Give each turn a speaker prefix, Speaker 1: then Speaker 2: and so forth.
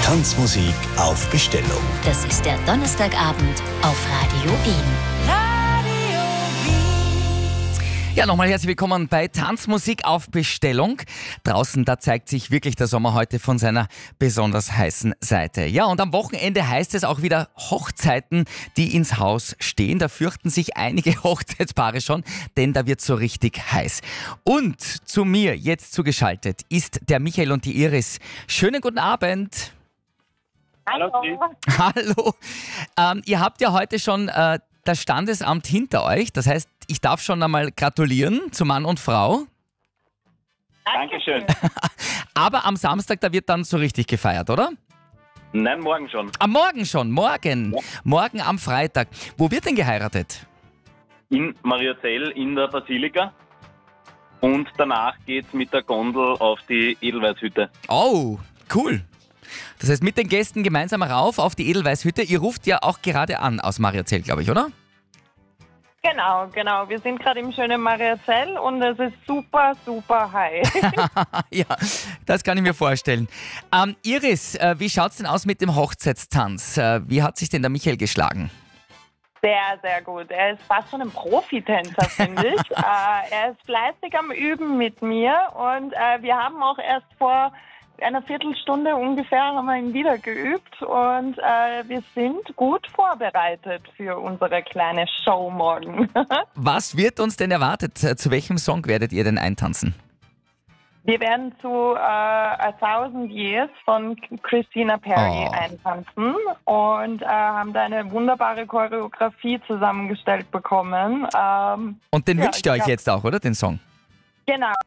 Speaker 1: Tanzmusik auf Bestellung.
Speaker 2: Das ist der Donnerstagabend auf Radio Wien. Radio Wien.
Speaker 3: Ja, nochmal herzlich willkommen bei Tanzmusik auf Bestellung. Draußen, da zeigt sich wirklich der Sommer heute von seiner besonders heißen Seite. Ja, und am Wochenende heißt es auch wieder Hochzeiten, die ins Haus stehen. Da fürchten sich einige Hochzeitspaare schon, denn da wird so richtig heiß. Und zu mir jetzt zugeschaltet ist der Michael und die Iris. Schönen guten Abend.
Speaker 4: Hallo.
Speaker 3: Hallo. Ihr habt ja heute schon das Standesamt hinter euch. Das heißt, ich darf schon einmal gratulieren zu Mann und Frau.
Speaker 4: Dankeschön.
Speaker 3: Aber am Samstag, da wird dann so richtig gefeiert, oder?
Speaker 4: Nein, morgen schon.
Speaker 3: Am Morgen schon, morgen. Ja. Morgen am Freitag. Wo wird denn geheiratet?
Speaker 4: In Mariazell in der Basilika. Und danach geht's mit der Gondel auf die Edelweißhütte.
Speaker 3: Oh, cool. Das heißt, mit den Gästen gemeinsam rauf auf die Edelweißhütte. Ihr ruft ja auch gerade an aus Mariazell, glaube ich, oder?
Speaker 5: Genau. Wir sind gerade im schönen Mariazell und es ist super, super heiß.
Speaker 3: Ja, das kann ich mir vorstellen. Iris, wie schaut es denn aus mit dem Hochzeitstanz? Wie hat sich denn der Michael geschlagen?
Speaker 5: Sehr, sehr gut. Er ist fast schon ein Profitänzer, finde ich. Er ist fleißig am Üben mit mir und wir haben auch erst vor einer Viertelstunde ungefähr haben wir ihn wieder geübt und wir sind gut vorbereitet für unsere kleine Show morgen.
Speaker 3: Was wird uns denn erwartet? Zu welchem Song werdet ihr denn eintanzen?
Speaker 5: Wir werden zu A Thousand Years von Christina Perry eintanzen und haben da eine wunderbare Choreografie zusammengestellt bekommen.
Speaker 3: Und den wünscht ihr euch jetzt auch, oder? Den Song?
Speaker 5: Genau,